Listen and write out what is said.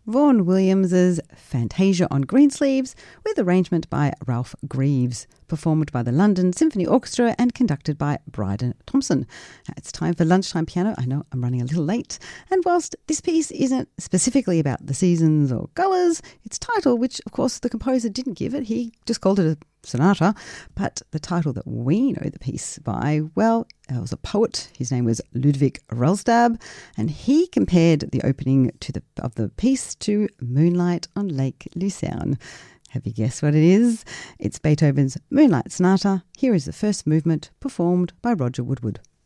Vaughan Williams's Fantasia on Greensleeves, with arrangement by Ralph Greaves, performed by the London Symphony Orchestra and conducted by Bryden Thompson. It's time for Lunchtime Piano. I know I'm running a little late. And whilst this piece isn't specifically about the seasons or colours, its title, which of course the composer didn't give it, he just called it a sonata, but the title that we know the piece by, well, it was a poet. His name was Ludwig Rellstab, and he compared the opening of the piece to Moonlight on Lake Lucerne. Have you guessed what it is? It's Beethoven's Moonlight Sonata. Here is the first movement performed by Roger Woodward.